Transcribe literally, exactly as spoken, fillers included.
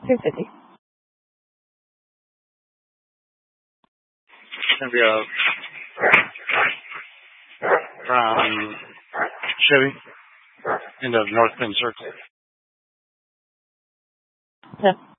three fifty. Gonna be a from Chevy into North Bend Circle. Yeah.